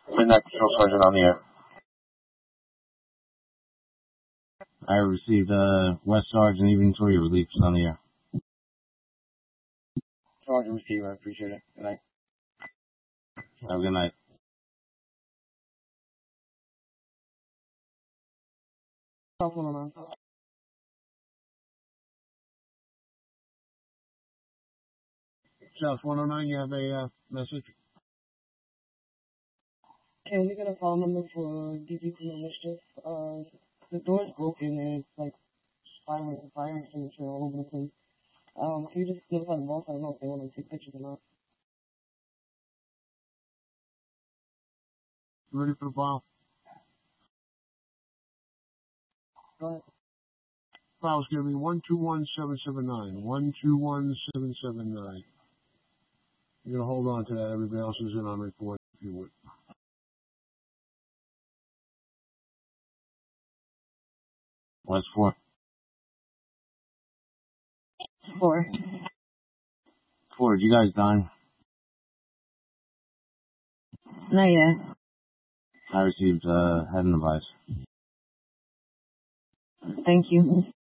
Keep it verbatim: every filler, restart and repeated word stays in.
Midnight Patrol Sergeant on the air. I received uh, West Sergeant inventory relief on the air. Sergeant received, I appreciate it. Good night. Have a good night. South one oh nine. South one oh nine, you have a uh, message? Can we get a phone number for D P Criminal Mischief? Uh, the door's broken and it's like fire, fire extinguisher all over the place. Um, can you just notify the boss? I don't know if they want to take pictures or not. Ready for the file? Go ahead. File's going to be one two one seven seven nine. one two one seven seven nine. You're going to hold on to that. Everybody else is in on report, if you would. What's four? Four. Four, you guys done? Not yet. I received uh, head and advice. Thank you.